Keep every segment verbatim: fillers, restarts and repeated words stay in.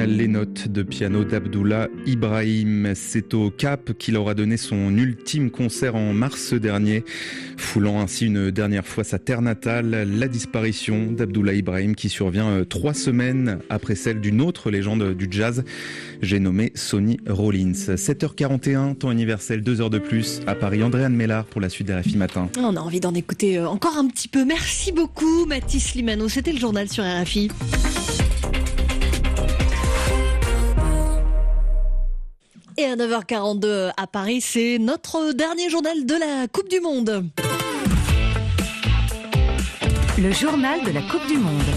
les notes de piano d'Abdullah Ibrahim. C'est au Cap qu'il aura donné son ultime concert en mars dernier, foulant ainsi une dernière fois sa terre natale. La disparition d'Abdullah Ibrahim qui survient trois semaines après celle d'une autre légende du jazz, j'ai nommé Sonny Rollins. sept heures quarante et un, temps universel, deux heures de plus à Paris. Andréane Mellard pour la suite de R F I Matin. On a envie d'en écouter encore un petit peu. Merci beaucoup Mathis Limano, c'était le journal sur R F I. Et à neuf heures quarante-deux à Paris, c'est notre dernier journal de la Coupe du Monde. Le journal de la Coupe du Monde.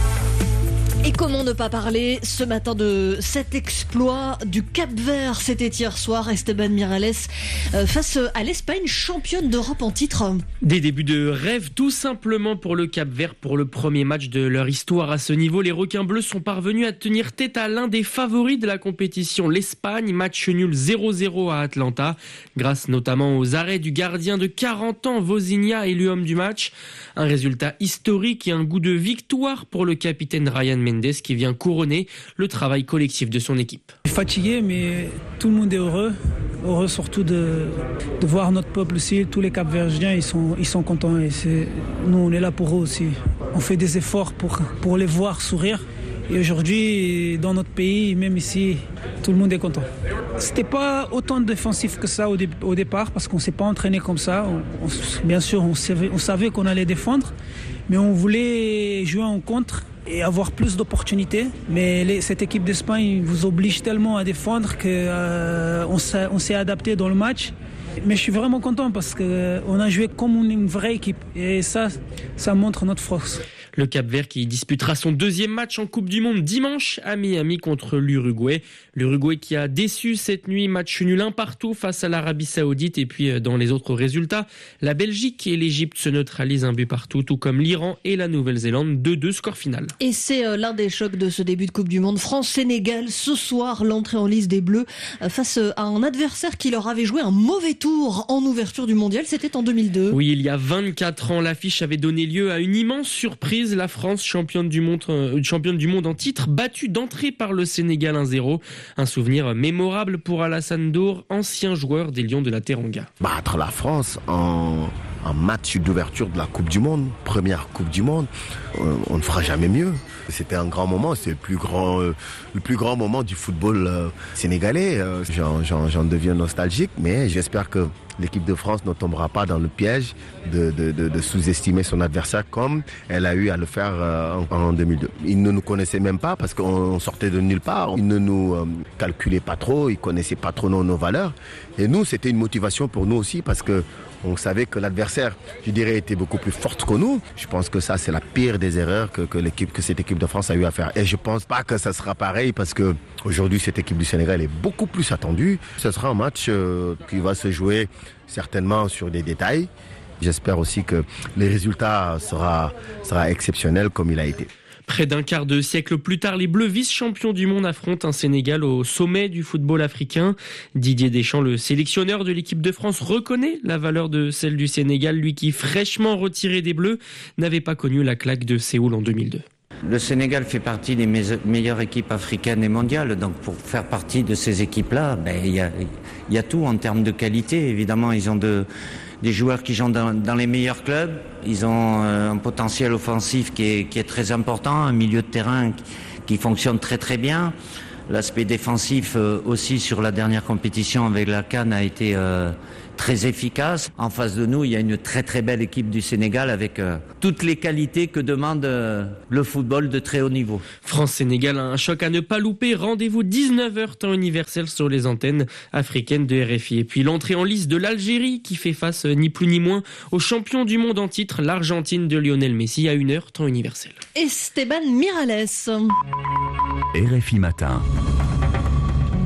Et comment ne pas parler ce matin de cet exploit du Cap-Vert. C'était hier soir, Esteban Miralles face à l'Espagne, championne d'Europe en titre. Des débuts de rêve tout simplement pour le Cap-Vert. Pour le premier match de leur histoire à ce niveau, les requins bleus sont parvenus à tenir tête à l'un des favoris de la compétition, l'Espagne. Match nul zéro zéro à Atlanta, grâce notamment aux arrêts du gardien de quarante ans, Vozinha, élu homme du match. Un résultat historique et un goût de victoire pour le capitaine Ryan Mendes, qui vient couronner le travail collectif de son équipe. Fatigué, mais tout le monde est heureux. Heureux surtout de, de voir notre peuple aussi. Tous les Cap-Verdiens, ils sont, ils sont contents. Et c'est, nous, on est là pour eux aussi. On fait des efforts pour, pour les voir sourire. Et aujourd'hui, dans notre pays, même ici, tout le monde est content. C'était pas autant défensif que ça au, dé, au départ, parce qu'on s'est pas entraîné comme ça. On, on, bien sûr, on savait, on savait qu'on allait défendre, mais on voulait jouer en contre et avoir plus d'opportunités. Mais les, cette équipe d'Espagne vous oblige tellement à défendre qu'on euh, on s'est adapté dans le match. Mais je suis vraiment content parce qu'on a joué comme une vraie équipe. Et ça, ça montre notre force. Le Cap-Vert qui disputera son deuxième match en Coupe du Monde dimanche à Miami contre l'Uruguay. L'Uruguay qui a déçu cette nuit, match nul un partout face à l'Arabie Saoudite. Et puis dans les autres résultats, la Belgique et l'Égypte se neutralisent un but partout, tout comme l'Iran et la Nouvelle-Zélande, deux deux score final. Et c'est l'un des chocs de ce début de Coupe du Monde. France-Sénégal, ce soir, l'entrée en lice des Bleus face à un adversaire qui leur avait joué un mauvais tour en ouverture du mondial. C'était en deux mille deux. Oui, il y a vingt-quatre ans, l'affiche avait donné lieu à une immense surprise. La France, championne du monde, euh, championne du monde en titre, battue d'entrée par le Sénégal un zéro. Un souvenir mémorable pour Alassane Dour, ancien joueur des Lions de la Teranga. Battre la France en, en match d'ouverture de la Coupe du Monde, première Coupe du Monde, euh, on ne fera jamais mieux. C'était un grand moment, c'est le plus grand, euh, le plus grand moment du football euh, sénégalais. Euh, j'en, j'en, j'en deviens nostalgique, mais j'espère que l'équipe de France ne tombera pas dans le piège de, de, de, de sous-estimer son adversaire comme elle a eu à le faire euh, en, en deux mille deux. Ils ne nous connaissaient même pas parce qu'on sortait de nulle part. Ils ne nous euh, calculaient pas trop, ils connaissaient pas trop nos, nos valeurs. Et nous, c'était une motivation pour nous aussi parce que on savait que l'adversaire, je dirais, était beaucoup plus forte que nous. Je pense que ça, c'est la pire des erreurs que, que l'équipe, que cette équipe de France a eu à faire. Et je pense pas que ça sera pareil parce que aujourd'hui, cette équipe du Sénégal est beaucoup plus attendue. Ce sera un match euh, qui va se jouer certainement sur des détails. J'espère aussi que le résultat sera, sera exceptionnel comme il a été. Près d'un quart de siècle plus tard, les Bleus vice-champions du monde affrontent un Sénégal au sommet du football africain. Didier Deschamps, le sélectionneur de l'équipe de France, reconnaît la valeur de celle du Sénégal, lui qui, fraîchement retiré des Bleus, n'avait pas connu la claque de Séoul en deux mille deux. Le Sénégal fait partie des meilleures équipes africaines et mondiales. Donc pour faire partie de ces équipes-là, ben, y a, y a tout en termes de qualité. Évidemment, ils ont de, des joueurs qui jouent dans, dans les meilleurs clubs. Ils ont un potentiel offensif qui est, qui est très important, un milieu de terrain qui, qui fonctionne très très bien. L'aspect défensif euh, aussi sur la dernière compétition avec la CAN a été euh, très efficace. En face de nous, il y a une très très belle équipe du Sénégal avec euh, toutes les qualités que demande euh, le football de très haut niveau. France-Sénégal, un choc à ne pas louper. Rendez-vous dix-neuf heures temps universel sur les antennes africaines de R F I. Et puis l'entrée en lice de l'Algérie qui fait face euh, ni plus ni moins au champion du monde en titre, l'Argentine de Lionel Messi à une heure temps universel. Esteban Miralles. R F I Matin.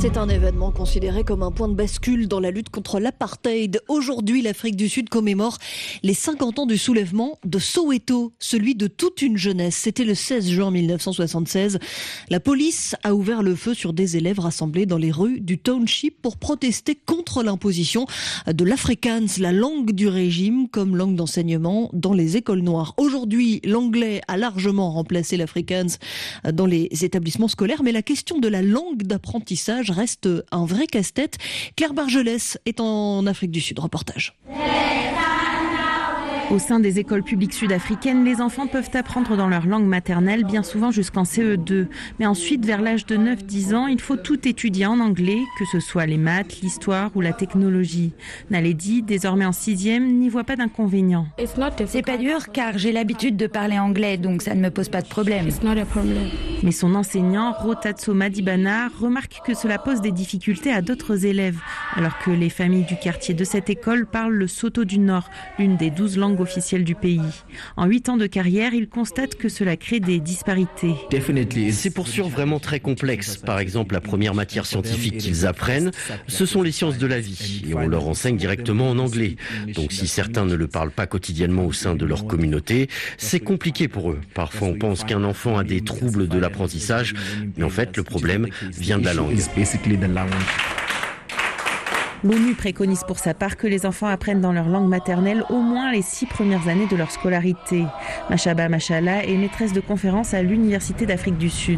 C'est un événement considéré comme un point de bascule dans la lutte contre l'apartheid. Aujourd'hui, l'Afrique du Sud commémore les cinquante ans du soulèvement de Soweto, celui de toute une jeunesse. C'était le seize juin mille neuf cent soixante-seize. La police a ouvert le feu sur des élèves rassemblés dans les rues du township pour protester contre l'imposition de l'afrikaans, la langue du régime, comme langue d'enseignement dans les écoles noires. Aujourd'hui, l'anglais a largement remplacé l'afrikaans dans les établissements scolaires, mais la question de la langue d'apprentissage reste un vrai casse-tête. Claire Bargelès est en Afrique du Sud. Reportage. Au sein des écoles publiques sud-africaines, les enfants peuvent apprendre dans leur langue maternelle, bien souvent jusqu'en C E deux. Mais ensuite, vers l'âge de neuf dix ans, il faut tout étudier en anglais, que ce soit les maths, l'histoire ou la technologie. Naledi, désormais en sixième, n'y voit pas d'inconvénient. C'est pas dur car j'ai l'habitude de parler anglais, donc ça ne me pose pas de problème. Mais son enseignant, Rotatso Madibana, remarque que cela pose des difficultés à d'autres élèves, alors que les familles du quartier de cette école parlent le Sotho du Nord, l'une des douze langues officielle du pays. En huit ans de carrière, il constate que cela crée des disparités. C'est pour sûr vraiment très complexe. Par exemple, la première matière scientifique qu'ils apprennent, ce sont les sciences de la vie et on leur enseigne directement en anglais. Donc si certains ne le parlent pas quotidiennement au sein de leur communauté, c'est compliqué pour eux. Parfois on pense qu'un enfant a des troubles de l'apprentissage, mais en fait le problème vient de la langue. L'ONU préconise pour sa part que les enfants apprennent dans leur langue maternelle au moins les six premières années de leur scolarité. Machaba Machala est maîtresse de conférence à l'Université d'Afrique du Sud.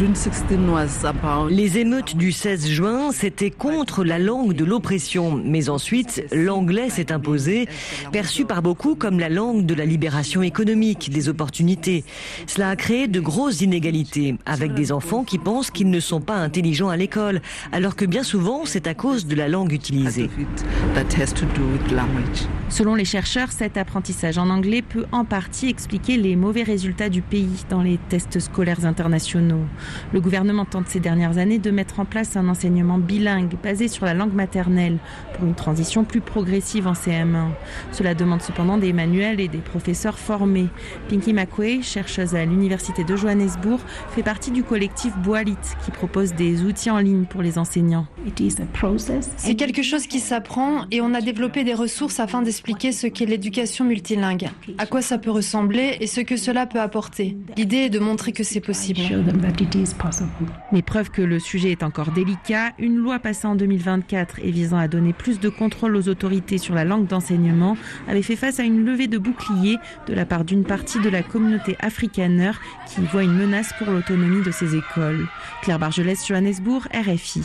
Les émeutes du seize juin, c'était contre la langue de l'oppression. Mais ensuite, l'anglais s'est imposé, perçu par beaucoup comme la langue de la libération économique, des opportunités. Cela a créé de grosses inégalités, avec des enfants qui pensent qu'ils ne sont pas intelligents à l'école, alors que bien souvent, c'est à cause de la langue utilisée. Selon les chercheurs, cet apprentissage en anglais peut en partie expliquer les mauvais résultats du pays dans les tests scolaires internationaux. Le gouvernement tente ces dernières années de mettre en place un enseignement bilingue basé sur la langue maternelle pour une transition plus progressive en C M un. Cela demande cependant des manuels et des professeurs formés. Pinky Makwe, chercheuse à l'Université de Johannesburg, fait partie du collectif Boalit qui propose des outils en ligne pour les enseignants. C'est quelque chose qui s'apprend et on a développé des ressources afin d'expliquer ce qu'est l'éducation multilingue, à quoi ça peut ressembler et ce que cela peut apporter. L'idée est de montrer que c'est possible. Mais preuve que le sujet est encore délicat, une loi passée en deux mille vingt-quatre et visant à donner plus de contrôle aux autorités sur la langue d'enseignement avait fait face à une levée de boucliers de la part d'une partie de la communauté afrikaner qui voit une menace pour l'autonomie de ces écoles. Claire Bargelès, Johannesburg, R F I.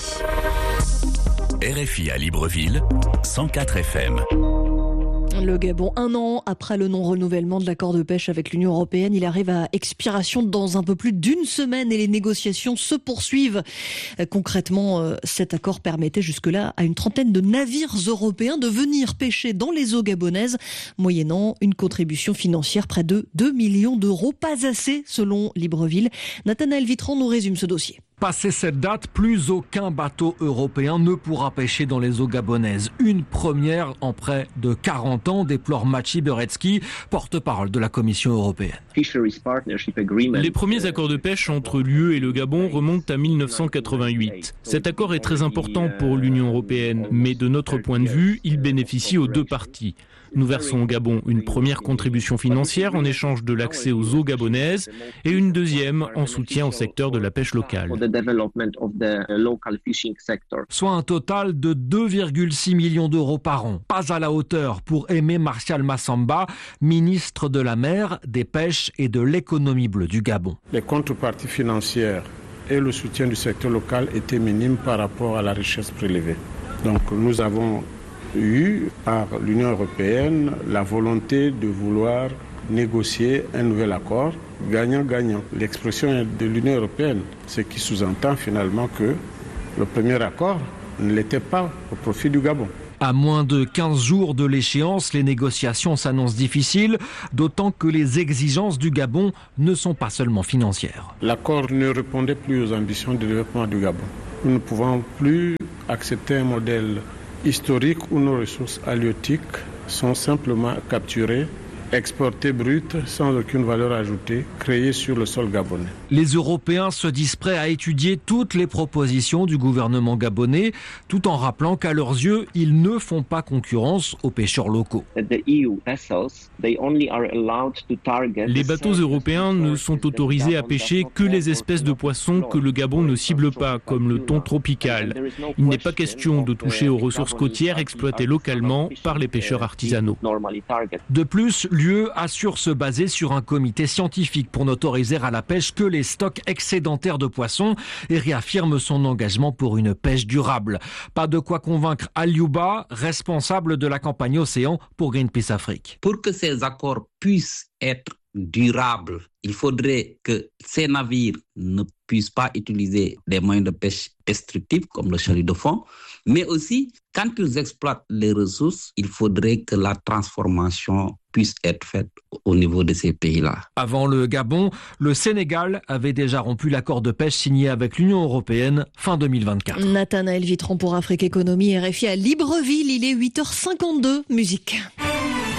R F I à Libreville, cent quatre F M. Le Gabon, un an après le non-renouvellement de l'accord de pêche avec l'Union européenne, il arrive à expiration dans un peu plus d'une semaine et les négociations se poursuivent. Concrètement, cet accord permettait jusque-là à une trentaine de navires européens de venir pêcher dans les eaux gabonaises, moyennant une contribution financière près de deux millions d'euros. Pas assez, selon Libreville. Nathanaël Vitran nous résume ce dossier. Passé cette date, plus aucun bateau européen ne pourra pêcher dans les eaux gabonaises. Une première en près de quarante ans, déplore Machi Beretsky, porte-parole de la Commission européenne. Les premiers accords de pêche entre l'U E et le Gabon remontent à mille neuf cent quatre-vingt-huit. Cet accord est très important pour l'Union européenne, mais de notre point de vue, il bénéficie aux deux parties. Nous versons au Gabon une première contribution financière en échange de l'accès aux eaux gabonaises et une deuxième en soutien au secteur de la pêche locale. Soit un total de deux virgule six millions d'euros par an. Pas à la hauteur pour Aimé Martial Massamba, ministre de la mer, des pêches et de l'économie bleue du Gabon. Les contreparties financières et le soutien du secteur local étaient minimes par rapport à la richesse prélevée. Donc nous avons eu par l'Union européenne la volonté de vouloir négocier un nouvel accord gagnant-gagnant. L'expression est de l'Union européenne, ce qui sous-entend finalement que le premier accord ne l'était pas au profit du Gabon. À moins de quinze jours de l'échéance, les négociations s'annoncent difficiles, d'autant que les exigences du Gabon ne sont pas seulement financières. L'accord ne répondait plus aux ambitions de développement du Gabon. Nous ne pouvons plus accepter un modèle historique où nos ressources halieutiques sont simplement capturées exportée brute, sans aucune valeur ajoutée, créée sur le sol gabonais. Les Européens se disent prêts à étudier toutes les propositions du gouvernement gabonais, tout en rappelant qu'à leurs yeux, ils ne font pas concurrence aux pêcheurs locaux. Les bateaux européens ne sont autorisés à pêcher que les espèces de poissons que le Gabon ne cible pas, comme le thon tropical. Il n'est pas question de toucher aux ressources côtières exploitées localement par les pêcheurs artisanaux. De plus, l'U E assure se baser sur un comité scientifique pour n'autoriser à la pêche que les stocks excédentaires de poissons et réaffirme son engagement pour une pêche durable. Pas de quoi convaincre Aliouba, responsable de la campagne Océan pour Greenpeace Afrique. Pour que ces accords puissent être durables, il faudrait que ces navires ne puissent pas utiliser des moyens de pêche destructifs comme le chalut de fond, mais aussi, quand ils exploitent les ressources, il faudrait que la transformation puisse être faite au niveau de ces pays-là. Avant le Gabon, le Sénégal avait déjà rompu l'accord de pêche signé avec l'Union européenne fin deux mille vingt-quatre. Nathanaël Vitron pour Afrique Économie, R F I à Libreville, il est huit heures cinquante-deux, musique.